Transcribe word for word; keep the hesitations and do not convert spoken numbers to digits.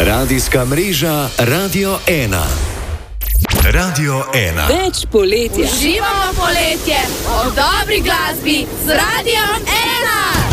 Radijska mreža Radio ena. Radio ena. Več poletja. Uživamo poletje, o dobri glasbi z Radio ena.